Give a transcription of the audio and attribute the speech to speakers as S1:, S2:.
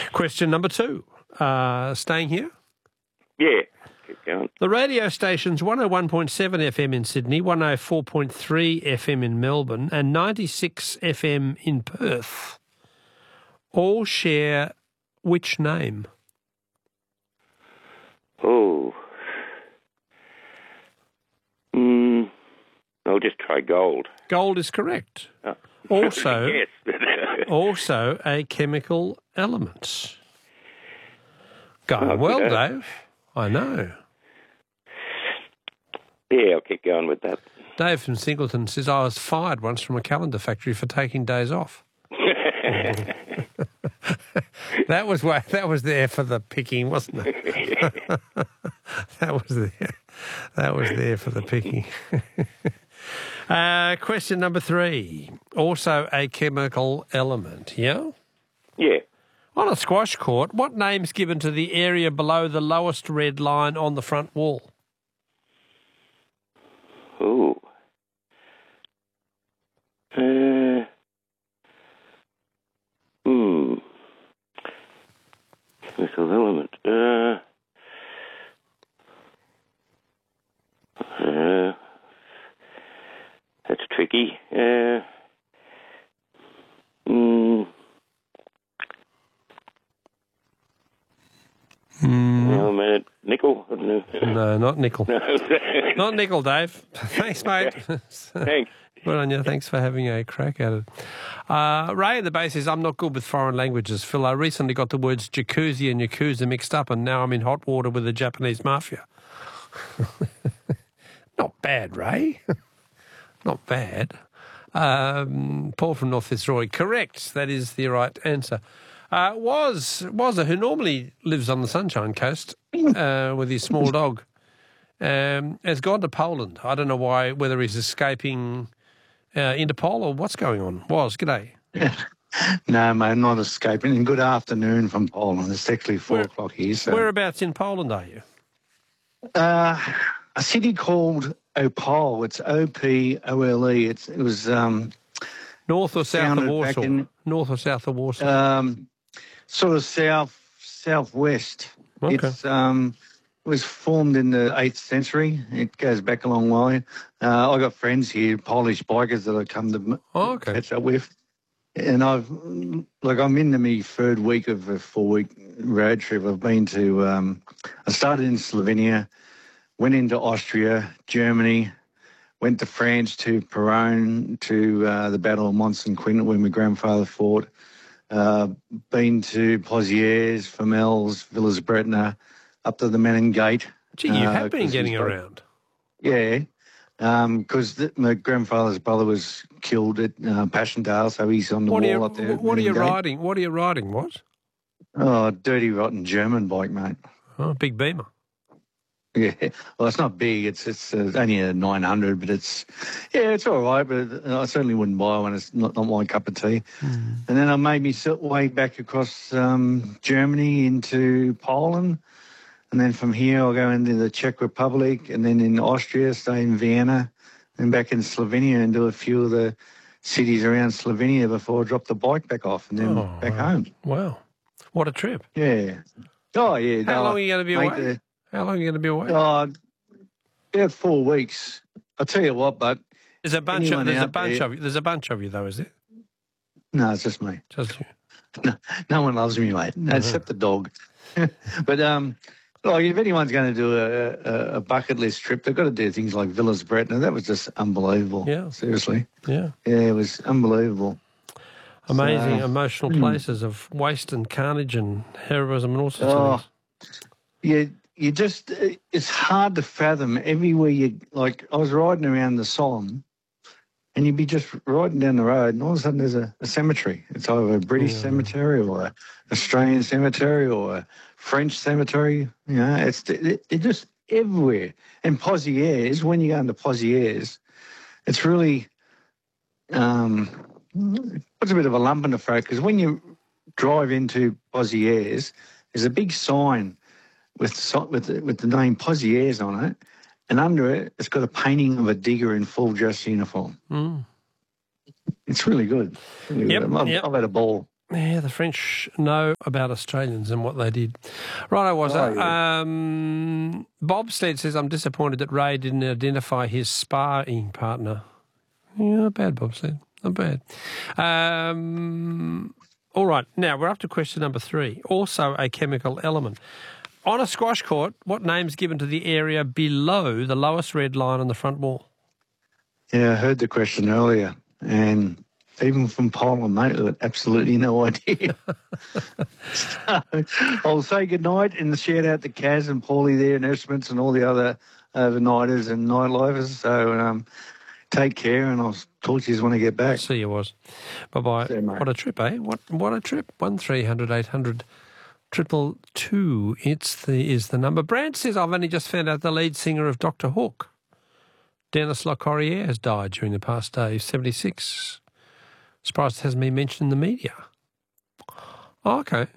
S1: Question number 2. Staying here?
S2: Yeah, keep going.
S1: The radio stations 101.7 FM in Sydney, 104.3 FM in Melbourne and 96 FM in Perth all share which name?
S2: Oh. I'll just try Gold.
S1: Gold is correct.
S2: Oh.
S1: Also,
S2: Yes.
S1: also a chemical element. Going well, Dave. I know.
S2: Yeah, I'll keep going with that.
S1: Dave from Singleton says, I was fired once from a calendar factory for taking days off. That was there for the picking, wasn't it? That was there for the picking. Question number 3. Also a chemical element, yeah?
S2: Yeah.
S1: On a squash court, what name's given to the area below the lowest red line on the front wall?
S2: Ooh. Chemical element. That's tricky. Oh, man, nickel?
S1: No, not nickel. Not nickel, Dave. Thanks, mate.
S2: Thanks.
S1: Good on you. Thanks for having a crack at it. Ray in the base says, I'm not good with foreign languages, Phil. I recently got the words jacuzzi and yakuza mixed up and now I'm in hot water with the Japanese mafia. Not bad, Ray. Not bad. Paul from North Fitzroy. Correct. That is the right answer. Wazza, who normally lives on the Sunshine Coast with his small dog, has gone to Poland. I don't know why, whether he's escaping Interpol or what's going on. Waz, g'day.
S3: No, mate, I'm not escaping. And good afternoon from Poland. It's actually 4 o'clock here. So.
S1: Whereabouts in Poland are you?
S3: A city called Opole. It's O-P-O-L-E. It was
S1: north or south of Warsaw? North or south of Warsaw?
S3: Sort of southwest.
S1: Okay.
S3: It was formed in the 8th century. It goes back a long way. I got friends here, Polish bikers that I come to catch up with. And I'm into my 3rd week of a 4-week road trip. I've been to, I started in Slovenia, went into Austria, Germany, went to France, to Peronne, to the Battle of Mons-Saint-Quentin where my grandfather fought. Been to Pozieres, Famels, Villers-Bretonneux, up to the Menin Gate.
S1: Gee, you have been getting around.
S3: Yeah, because my grandfather's brother was killed at Passchendaele, so he's on the wall up there.
S1: What are you riding? What are you riding, what?
S3: Oh, dirty, rotten German bike, mate.
S1: Oh, big Beamer.
S3: Yeah, well, it's not big. It's only a 900, but it's all right. But I certainly wouldn't buy one. It's not my cup of tea. And then I made me way back across Germany into Poland, and then from here I'll go into the Czech Republic, and then in Austria, stay in Vienna, and back in Slovenia and do a few of the cities around Slovenia before I drop the bike back off and then back home.
S1: Wow, what a trip!
S3: Yeah. Oh yeah.
S1: How long are you going to be away? How long are you going to be away?
S3: About 4 weeks. I'll tell you what, but
S1: there's a bunch of you though, is there?
S3: No, it's just me.
S1: Just
S3: you. No one loves me, mate, except the dog. But if anyone's going to do a bucket list trip, they've got to do things like Villers-Bretonneux. That was just unbelievable.
S1: Yeah,
S3: seriously.
S1: Yeah,
S3: it was unbelievable.
S1: Amazing, emotional places of waste and carnage and heroism and all sorts of things.
S3: Yeah. It's hard to fathom everywhere I was riding around the Somme and you'd be just riding down the road and all of a sudden there's a cemetery. It's either a British cemetery or an Australian cemetery or a French cemetery. You know, it's just everywhere. And Pozieres, when you go into Pozieres, it's really puts a bit of a lump in the throat because when you drive into Pozieres, there's a big sign with the name Pozieres on it, and under it, it's got a painting of a digger in full dress uniform. It's really good. Really good. I've had a ball.
S1: Yeah, the French know about Australians and what they did. Right, Bobsled says, I'm disappointed that Ray didn't identify his sparring partner. Yeah, not bad, Bobsled. Not bad. All right, now we're up to question number 3. Also a chemical element. On a squash court, what name's given to the area below the lowest red line on the front wall?
S3: Yeah, I heard the question earlier, and even from Poland, mate, I had absolutely no idea. So I'll say goodnight and shout out to Kaz and Paulie there and Estimates and all the other overnighters and nightlifers. So take care, and I'll talk to you when I get back.
S1: See you, Was. Bye-bye.
S3: See you, mate.
S1: What a trip, eh? What a trip. 1300 800 222 is the number. Brand says, I've only just found out the lead singer of Dr. Hook, Dennis Lacorriere, has died during the past day. 76. Surprised it hasn't been mentioned in the media. Oh, okay.